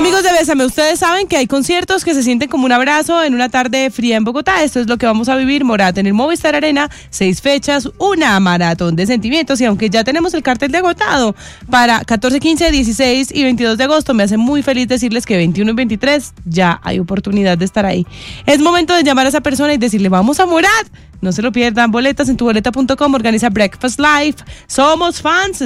Amigos de Bésame, ustedes saben que hay conciertos que se sienten como un abrazo en una tarde fría en Bogotá. Esto es lo que vamos a vivir, Morat, en el Movistar Arena. 6 fechas, una maratón de sentimientos. Y aunque ya tenemos el cartel de agotado para 14, 15, 16 y 22 de agosto, me hace muy feliz decirles que 21 y 23 ya hay oportunidad de estar ahí. Es momento de llamar a esa persona y decirle, vamos a Morat. No se lo pierdan. Boletas en tuboleta.com. Organiza Breakfast Live. Somos fans.